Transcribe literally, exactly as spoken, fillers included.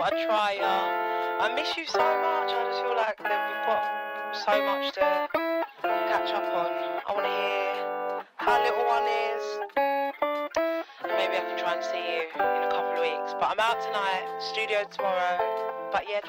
thought I'd try ya. I miss you so much. I just feel like that we've got so much to catch up on. I want to hear how little one is. Maybe I can try and see you in a couple of weeks. But I'm out tonight, studio tomorrow. But yeah,